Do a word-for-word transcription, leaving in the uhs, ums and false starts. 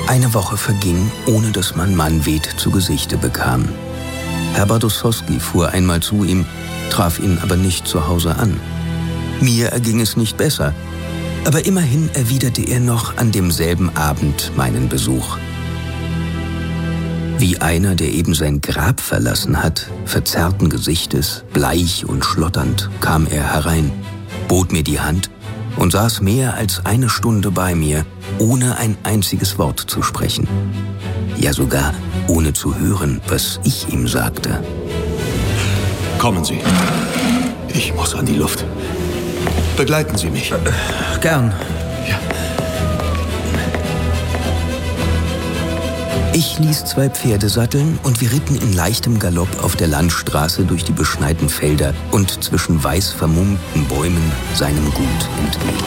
Eine Woche verging, ohne dass man Manwed zu Gesichte bekam. Herr Bardosowski fuhr einmal zu ihm, traf ihn aber nicht zu Hause an. Mir erging es nicht besser, aber immerhin erwiderte er noch an demselben Abend meinen Besuch. Wie einer, der eben sein Grab verlassen hat, verzerrten Gesichtes, bleich und schlotternd, kam er herein, bot mir die Hand und saß mehr als eine Stunde bei mir, ohne ein einziges Wort zu sprechen. Ja, sogar ohne zu hören, was ich ihm sagte. Kommen Sie. Ich muss an die Luft. Begleiten Sie mich. Äh, gern. Ja. Ich ließ zwei Pferde satteln und wir ritten in leichtem Galopp auf der Landstraße durch die beschneiten Felder und zwischen weiß vermummten Bäumen seinem Gut entgegen.